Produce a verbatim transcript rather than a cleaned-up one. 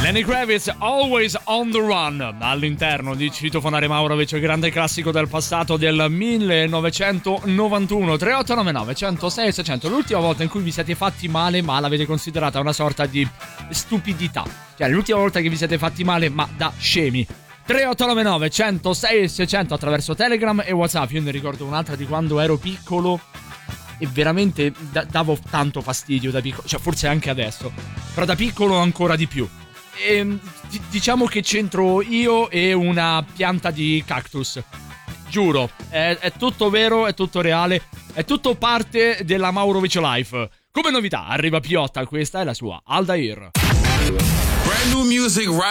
Lenny Kravitz, Always on the Run, all'interno di Citofonare Maurovic, grande classico del passato del millenovecentonovantuno. Tre otto nove nove uno zero sei sei zero zero. L'ultima volta in cui vi siete fatti male, ma l'avete considerata una sorta di stupidità, cioè l'ultima volta che vi siete fatti male, ma da scemi. Tre otto nove nove uno zero sei sei zero zero attraverso Telegram e WhatsApp. Io ne ricordo un'altra di quando ero piccolo e veramente da- davo tanto fastidio da piccolo, cioè forse anche adesso, però da piccolo ancora di più. E, d- diciamo che c'entro io e una pianta di cactus. Giuro, è, è tutto vero, è tutto reale, è tutto parte della Maurovic Life. Come novità arriva Piotta, questa è la sua Aldair. Brand new music right